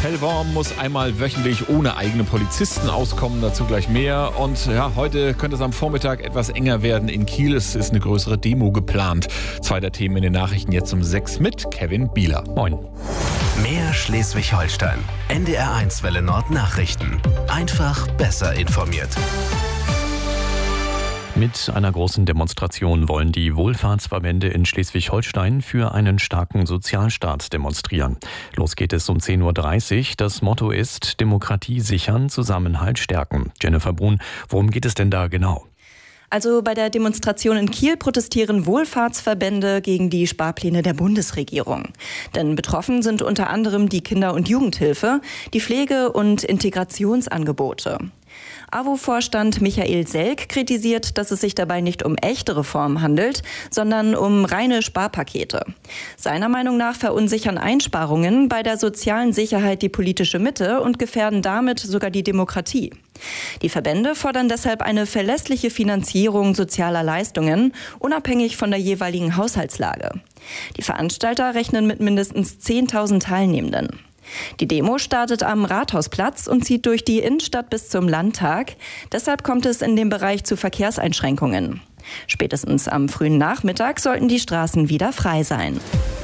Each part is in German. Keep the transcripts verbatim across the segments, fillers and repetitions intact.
Pellworm muss einmal wöchentlich ohne eigene Polizisten auskommen, dazu gleich mehr. Und ja, heute könnte es am Vormittag etwas enger werden in Kiel. Es ist eine größere Demo geplant. Zwei der Themen in den Nachrichten jetzt um sechs mit Kevin Bieler. Moin. Mehr Schleswig-Holstein. N D R eins Welle Nord Nachrichten. Einfach besser informiert. Mit einer großen Demonstration wollen die Wohlfahrtsverbände in Schleswig-Holstein für einen starken Sozialstaat demonstrieren. Los geht es um zehn Uhr dreißig. Das Motto ist Demokratie sichern, Zusammenhalt stärken. Jennifer Brun, worum geht es denn da genau? Also bei der Demonstration in Kiel protestieren Wohlfahrtsverbände gegen die Sparpläne der Bundesregierung. Denn betroffen sind unter anderem die Kinder- und Jugendhilfe, die Pflege- und Integrationsangebote. A W O-Vorstand Michael Selk kritisiert, dass es sich dabei nicht um echte Reformen handelt, sondern um reine Sparpakete. Seiner Meinung nach verunsichern Einsparungen bei der sozialen Sicherheit die politische Mitte und gefährden damit sogar die Demokratie. Die Verbände fordern deshalb eine verlässliche Finanzierung sozialer Leistungen, unabhängig von der jeweiligen Haushaltslage. Die Veranstalter rechnen mit mindestens zehntausend Teilnehmenden. Die Demo startet am Rathausplatz und zieht durch die Innenstadt bis zum Landtag. Deshalb kommt es in dem Bereich zu Verkehrseinschränkungen. Spätestens am frühen Nachmittag sollten die Straßen wieder frei sein.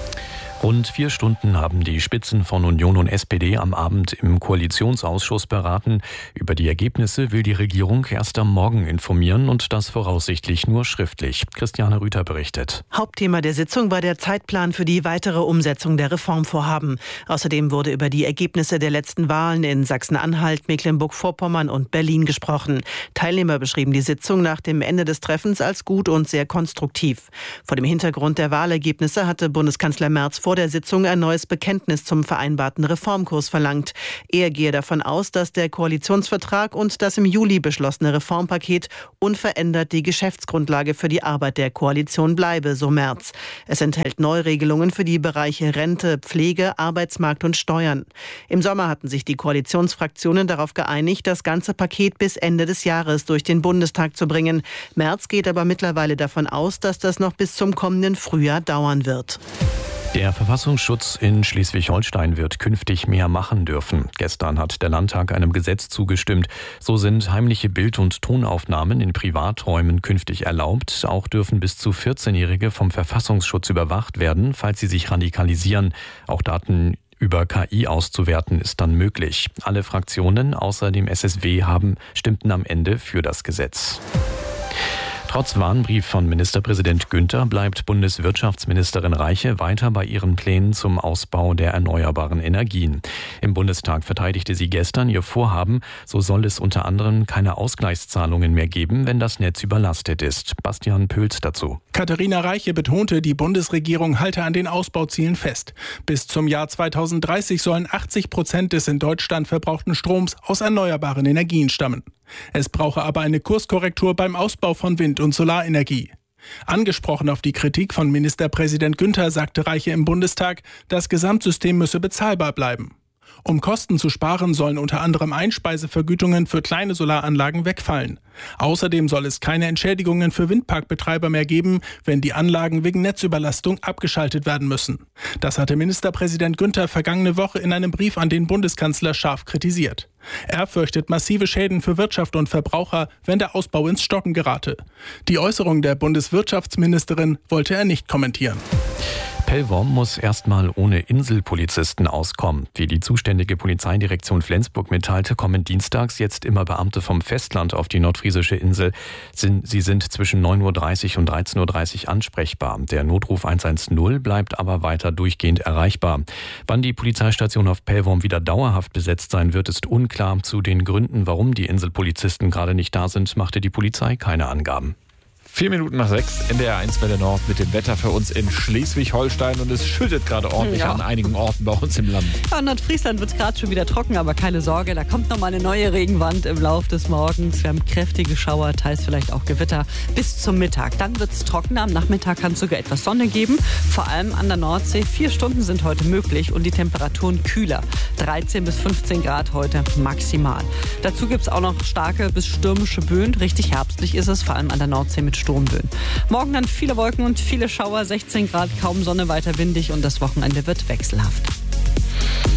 Rund vier Stunden haben die Spitzen von Union und S P D am Abend im Koalitionsausschuss beraten. Über die Ergebnisse will die Regierung erst am Morgen informieren und das voraussichtlich nur schriftlich. Christiane Rüther berichtet. Hauptthema der Sitzung war der Zeitplan für die weitere Umsetzung der Reformvorhaben. Außerdem wurde über die Ergebnisse der letzten Wahlen in Sachsen-Anhalt, Mecklenburg-Vorpommern und Berlin gesprochen. Teilnehmer beschrieben die Sitzung nach dem Ende des Treffens als gut und sehr konstruktiv. Vor dem Hintergrund der Wahlergebnisse hatte Bundeskanzler Merz vor Vor der Sitzung ein neues Bekenntnis zum vereinbarten Reformkurs verlangt. Er gehe davon aus, dass der Koalitionsvertrag und das im Juli beschlossene Reformpaket unverändert die Geschäftsgrundlage für die Arbeit der Koalition bleibe, so Merz. Es enthält Neuregelungen für die Bereiche Rente, Pflege, Arbeitsmarkt und Steuern. Im Sommer hatten sich die Koalitionsfraktionen darauf geeinigt, das ganze Paket bis Ende des Jahres durch den Bundestag zu bringen. Merz geht aber mittlerweile davon aus, dass das noch bis zum kommenden Frühjahr dauern wird. Der Verfassungsschutz in Schleswig-Holstein wird künftig mehr machen dürfen. Gestern hat der Landtag einem Gesetz zugestimmt. So sind heimliche Bild- und Tonaufnahmen in Privaträumen künftig erlaubt. Auch dürfen bis zu vierzehnjährige vom Verfassungsschutz überwacht werden, falls sie sich radikalisieren. Auch Daten über K I auszuwerten ist dann möglich. Alle Fraktionen außer dem S S W haben stimmten am Ende für das Gesetz. Trotz Warnbrief von Ministerpräsident Günther bleibt Bundeswirtschaftsministerin Reiche weiter bei ihren Plänen zum Ausbau der erneuerbaren Energien. Im Bundestag verteidigte sie gestern ihr Vorhaben. So soll es unter anderem keine Ausgleichszahlungen mehr geben, wenn das Netz überlastet ist. Bastian Pöls dazu. Katharina Reiche betonte, die Bundesregierung halte an den Ausbauzielen fest. Bis zum Jahr zweitausenddreißig sollen achtzig Prozent des in Deutschland verbrauchten Stroms aus erneuerbaren Energien stammen. Es brauche aber eine Kurskorrektur beim Ausbau von Wind- und Solarenergie. Angesprochen auf die Kritik von Ministerpräsident Günther sagte Reiche im Bundestag, das Gesamtsystem müsse bezahlbar bleiben. Um Kosten zu sparen, sollen unter anderem Einspeisevergütungen für kleine Solaranlagen wegfallen. Außerdem soll es keine Entschädigungen für Windparkbetreiber mehr geben, wenn die Anlagen wegen Netzüberlastung abgeschaltet werden müssen. Das hatte Ministerpräsident Günther vergangene Woche in einem Brief an den Bundeskanzler scharf kritisiert. Er fürchtet massive Schäden für Wirtschaft und Verbraucher, wenn der Ausbau ins Stocken gerate. Die Äußerung der Bundeswirtschaftsministerin wollte er nicht kommentieren. Pellworm muss erstmal ohne Inselpolizisten auskommen. Wie die zuständige Polizeidirektion Flensburg mitteilte, kommen dienstags jetzt immer Beamte vom Festland auf die nordfriesische Insel. Sie sind zwischen neun Uhr dreißig und dreizehn Uhr dreißig ansprechbar. Der Notruf eins eins null bleibt aber weiter durchgehend erreichbar. Wann die Polizeistation auf Pellworm wieder dauerhaft besetzt sein wird, ist unklar. Zu den Gründen, warum die Inselpolizisten gerade nicht da sind, machte die Polizei keine Angaben. Vier Minuten nach sechs, N D R eins Welle Nord mit dem Wetter für uns in Schleswig-Holstein und es schüttet gerade ordentlich ja. an einigen Orten bei uns im Land. Ja, in Nordfriesland wird es gerade schon wieder trocken, aber keine Sorge, da kommt noch mal eine neue Regenwand im Lauf des Morgens. Wir haben kräftige Schauer, teils vielleicht auch Gewitter bis zum Mittag. Dann wird es trockener, am Nachmittag kann es sogar etwas Sonne geben, vor allem an der Nordsee. Vier Stunden sind heute möglich und die Temperaturen kühler. dreizehn bis fünfzehn Grad heute maximal. Dazu gibt es auch noch starke bis stürmische Böen. Richtig herbstlich ist es, vor allem an der Nordsee mit Sturmböen. Morgen dann viele Wolken und viele Schauer, sechzehn Grad, kaum Sonne, weiter windig und das Wochenende wird wechselhaft.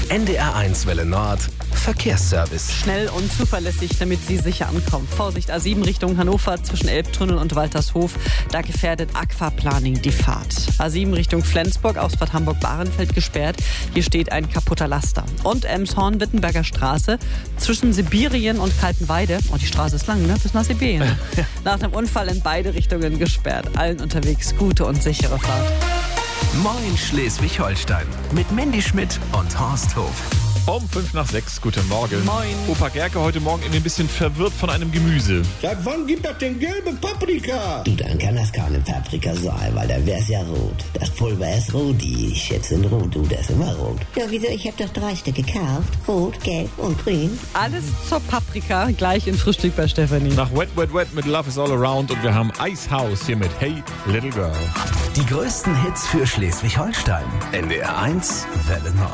N D R eins Welle Nord Verkehrsservice. Schnell und zuverlässig, damit Sie sicher ankommen. Vorsicht, A sieben Richtung Hannover zwischen Elbtunnel und Waltershof. Da gefährdet Aquaplaning die Fahrt. A sieben Richtung Flensburg, Ausfahrt Hamburg-Bahrenfeld gesperrt. Hier steht ein kaputter Laster. Und Elmshorn-Wittenberger Straße zwischen Sibirien und Kaltenweide. Oh, die Straße ist lang, ne? Bis nach Sibirien. Ja. Nach dem Unfall in beide Richtungen gesperrt. Allen unterwegs gute und sichere Fahrt. Moin Schleswig-Holstein mit Mandy Schmidt und Horst Hof. Um fünf nach sechs, guten Morgen. Moin. Opa Gerke heute Morgen irgendwie ein bisschen verwirrt von einem Gemüse. Seit wann gibt das denn gelbe Paprika? Du, dann kann das keine Paprika sein, weil dann wär's ja rot. Das Pulver ist rot, die Schätze sind rot, du, das ist immer rot. Ja, wieso? Ich hab doch drei Stück gekauft. Rot, gelb und grün. Alles zur Paprika, gleich im Frühstück bei Stefanie. Nach Wet, Wet, Wet mit Love is All Around und wir haben Icehouse hier mit Hey Little Girl. Die größten Hits für Schleswig-Holstein. N D R eins Welle Nord.